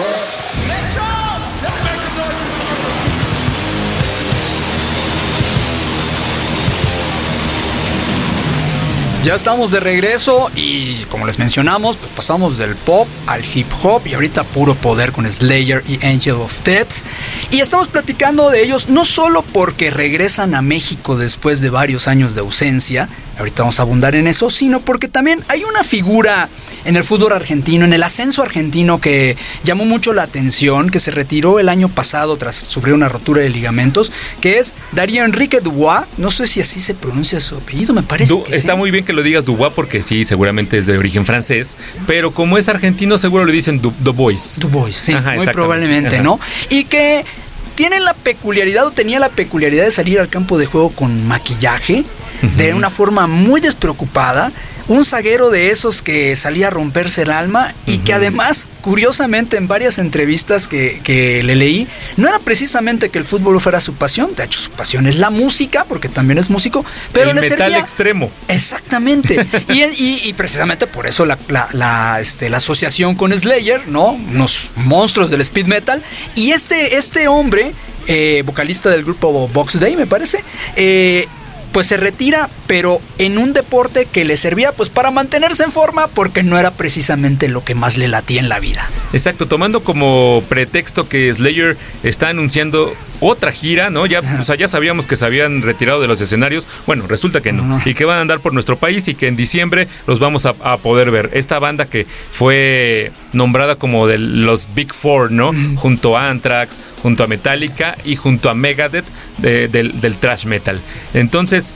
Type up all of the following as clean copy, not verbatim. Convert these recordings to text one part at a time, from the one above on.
Ya estamos de regreso y como les mencionamos, pues pasamos del pop al hip hop y ahorita puro poder con Slayer y Angel of Death. Y estamos platicando de ellos no solo porque regresan a México después de varios años de ausencia, ahorita vamos a abundar en eso, sino porque también hay una figura en el fútbol argentino, en el ascenso argentino, que llamó mucho la atención, que se retiró el año pasado tras sufrir una rotura de ligamentos, que es Darío Enrique Dubois. No sé si así se pronuncia su apellido, me parece que está sí. Muy bien que lo digas Dubois, porque sí, seguramente es de origen francés, pero como es argentino seguro le dicen Dubois. Dubois, sí, ajá, muy probablemente, ajá, ¿no? Y que tiene la peculiaridad, o tenía la peculiaridad de salir al campo de juego con maquillaje, de una forma muy despreocupada. Un zaguero de esos que salía a romperse el alma y que además, curiosamente, en varias entrevistas que le leí, no era precisamente que el fútbol fuera su pasión. De hecho, su pasión es la música, porque también es músico, pero el le metal servía extremo. Exactamente. y precisamente por eso la asociación con Slayer, ¿no? Unos monstruos del speed metal. Y este hombre, vocalista del grupo Box Day, me parece, pues se retira, pero en un deporte que le servía pues para mantenerse en forma, porque no era precisamente lo que más le latía en la vida. Exacto, tomando como pretexto que Slayer está anunciando otra gira, ¿no? Ya, o sea, ya sabíamos que se habían retirado de los escenarios. Bueno, resulta que no. Y que van a andar por nuestro país y que en diciembre los vamos a poder ver. Esta banda que fue nombrada como de los Big Four, ¿no? Junto a Anthrax, junto a Metallica y junto a Megadeth del thrash metal. Entonces,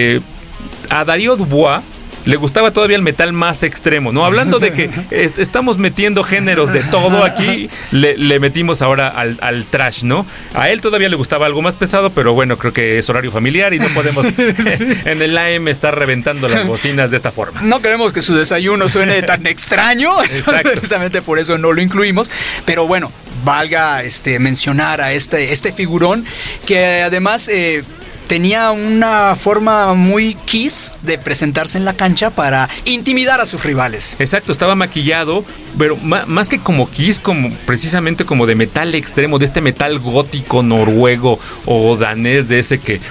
a Darío Dubois le gustaba todavía el metal más extremo, ¿no? Hablando de que estamos metiendo géneros de todo aquí, le metimos ahora al thrash, ¿no? A él todavía le gustaba algo más pesado, pero bueno, creo que es horario familiar y no podemos en el AM estar reventando las bocinas de esta forma. No queremos que su desayuno suene tan extraño, exacto. Precisamente por eso no lo incluimos, pero bueno, valga mencionar a este figurón que además tenía una forma muy Kiss de presentarse en la cancha para intimidar a sus rivales. Exacto, estaba maquillado, pero más que como Kiss, como precisamente como de metal extremo, de este metal gótico noruego o danés, de ese que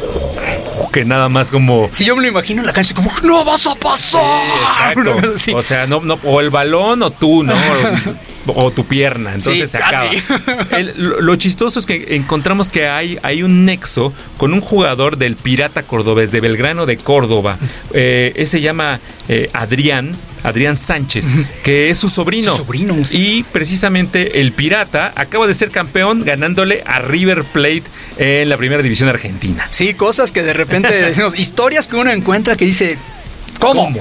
nada más como... Si yo me lo imagino en la cancha como ¡no vas a pasar! Sí, exacto. Sí. O sea, no, o el balón o tú, ¿no? O tu pierna, entonces sí, se acaba. Lo chistoso es que encontramos que hay un nexo con un jugador del Pirata Cordobés, de Belgrano de Córdoba. Se llama Adrián Sánchez, que es su sobrino. Sí. Y precisamente el Pirata acaba de ser campeón ganándole a River Plate en la primera división argentina. Sí, cosas que de repente decimos, historias que uno encuentra que dice... ¿Cómo?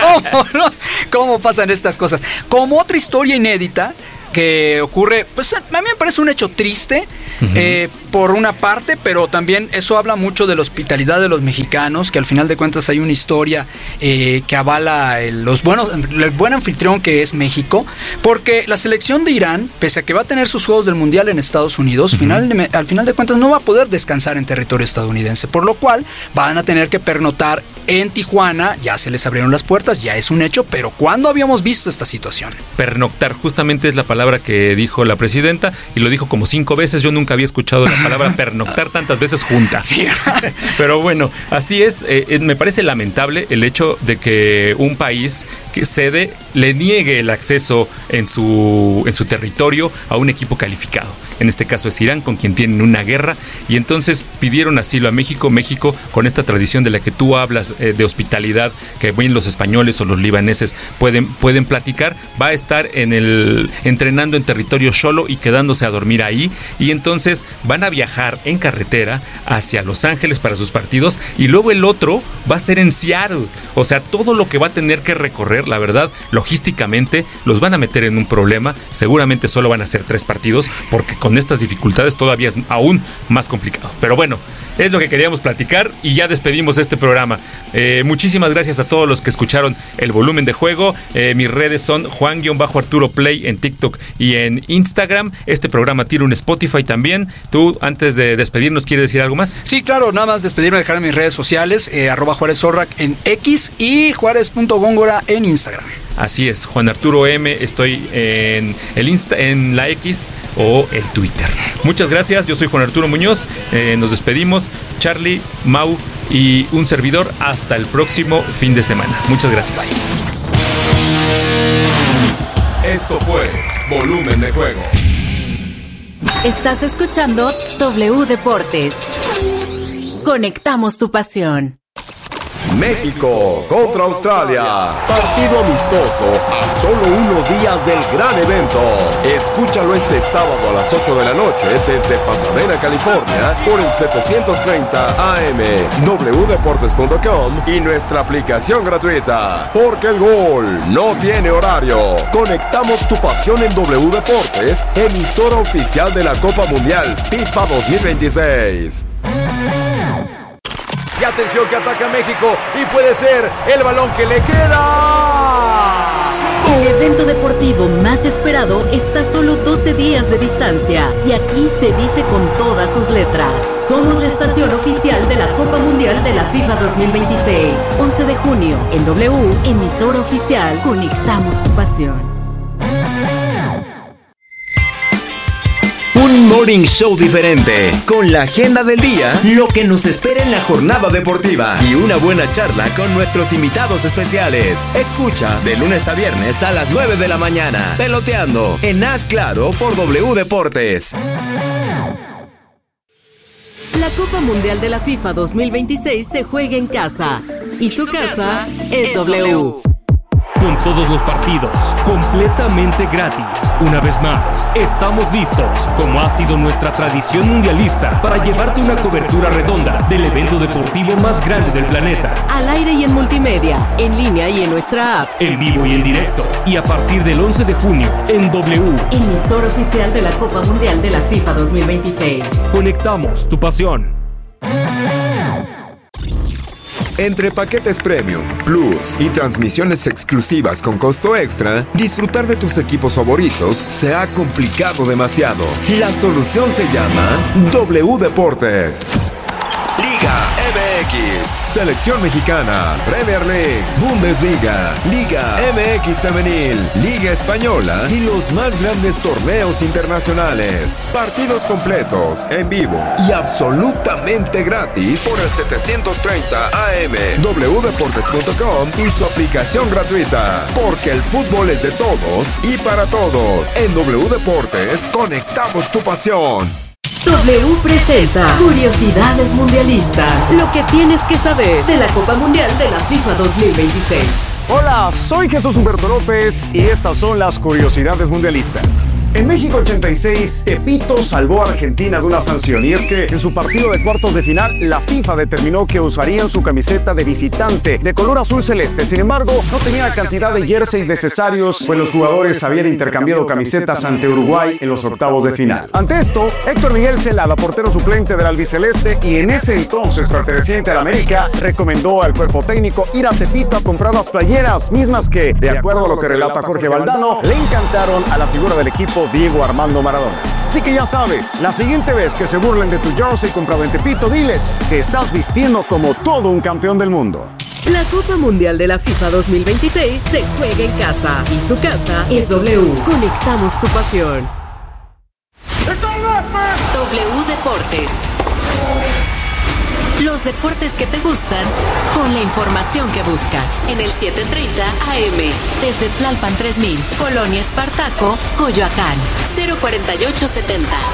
¿Cómo pasan estas cosas? Como otra historia inédita que ocurre, pues a mí me parece un hecho triste, por una parte, pero también eso habla mucho de la hospitalidad de los mexicanos, que al final de cuentas hay una historia que avala el buen anfitrión que es México, porque la selección de Irán, pese a que va a tener sus Juegos del Mundial en Estados Unidos, al final de cuentas no va a poder descansar en territorio estadounidense, por lo cual van a tener que pernoctar en Tijuana. Ya se les abrieron las puertas, ya es un hecho, pero ¿cuándo habíamos visto esta situación? Pernoctar, justamente es la palabra que dijo la presidenta, y lo dijo como 5 veces. Yo nunca había escuchado la palabra pernoctar tantas veces juntas. Sí. Pero bueno, así es. Me parece lamentable el hecho de que un país que sede le niegue el acceso en su territorio a un equipo calificado. En este caso es Irán, con quien tienen una guerra, y entonces pidieron asilo a México. México, con esta tradición de la que tú hablas, de hospitalidad, que bien los españoles o los libaneses pueden platicar, va a estar entrenando en territorio cholo y quedándose a dormir ahí, y entonces van a viajar en carretera hacia Los Ángeles para sus partidos, y luego el otro va a ser en Seattle. O sea, todo lo que va a tener que recorrer, la verdad, logísticamente los van a meter en un problema. Seguramente solo van a ser 3 partidos, porque con estas dificultades todavía es aún más complicado. Pero bueno, Es lo que queríamos platicar y ya despedimos este programa. Muchísimas gracias a todos los que escucharon el volumen de juego. Mis redes son Juan-Arturo Play en TikTok y en Instagram. Este programa tiene un Spotify también. Tú, antes de despedirnos, ¿quieres decir algo más? Sí, claro, nada más despedirme, dejar en mis redes sociales, @JuárezZorrak en X y Juárez.Góngora en Instagram. Así es, Juan Arturo M, estoy en el en la X o el Twitter. Muchas gracias, yo soy Juan Arturo Muñoz, nos despedimos, Charlie, Mau y un servidor, hasta el próximo fin de semana. Muchas gracias. Bye. Esto fue Volumen de Juego. Estás escuchando W Deportes. Conectamos tu pasión. México contra Australia. Partido amistoso a solo unos días del gran evento. Escúchalo este sábado a las 8 de la noche desde Pasadena, California, por el 730 AM, wdeportes.com y nuestra aplicación gratuita. Porque el gol no tiene horario. Conectamos tu pasión en W Deportes, emisora oficial de la Copa Mundial FIFA 2026. Y atención que ataca México y puede ser el balón que le queda. El evento deportivo más esperado está a solo 12 días de distancia y aquí se dice con todas sus letras. Somos la estación oficial de la Copa Mundial de la FIFA 2026. 11 de junio en W, emisora oficial. Conectamos tu pasión. Un morning show diferente, con la agenda del día, lo que nos espera en la jornada deportiva y una buena charla con nuestros invitados especiales. Escucha de lunes a viernes a las 9 de la mañana, Peloteando, en Haz Claro por W Deportes. La Copa Mundial de la FIFA 2026 se juega en casa y su casa es W. Con todos los partidos, completamente gratis. Una vez más, estamos listos, como ha sido nuestra tradición mundialista, para llevarte una cobertura redonda del evento deportivo más grande del planeta. Al aire y en multimedia, en línea y en nuestra app. En vivo y en directo. Y a partir del 11 de junio, en W. Emisora oficial de la Copa Mundial de la FIFA 2026. Conectamos tu pasión. Entre paquetes Premium, Plus y transmisiones exclusivas con costo extra, disfrutar de tus equipos favoritos se ha complicado demasiado. La solución se llama W Deportes. Liga MX, Selección Mexicana, Premier League, Bundesliga, Liga MX Femenil, Liga Española y los más grandes torneos internacionales. Partidos completos, en vivo y absolutamente gratis por el 730 AM, wdeportes.com y su aplicación gratuita. Porque el fútbol es de todos y para todos. En W Deportes, conectamos tu pasión. W presenta Curiosidades Mundialistas. Lo que tienes que saber de la Copa Mundial de la FIFA 2026. Hola, soy Jesús Humberto López y estas son las curiosidades mundialistas. En México 86, Tepito salvó a Argentina de una sanción, y es que en su partido de cuartos de final, la FIFA determinó que usarían su camiseta de visitante de color azul celeste. Sin embargo, no tenía cantidad de jerseys necesarios, pues los jugadores habían intercambiado camisetas ante Uruguay en los octavos de final. Ante esto, Héctor Miguel Celada, portero suplente del albiceleste y en ese entonces perteneciente al América, recomendó al cuerpo técnico ir a Tepito a comprar las playeras, mismas que, de acuerdo a lo que relata Jorge Valdano, le encantaron a la figura del equipo Diego Armando Maradona. Así que ya sabes, la siguiente vez que se burlen de tu jersey comprado en Tepito, diles que estás vistiendo como todo un campeón del mundo. La Copa Mundial de la FIFA 2026 se juega en casa y su casa es W. Conectamos tu pasión. W Deportes. Los deportes que te gustan con la información que buscas. En el 730 AM. Desde Tlalpan 3000, Colonia Espartaco, Coyoacán. 04870.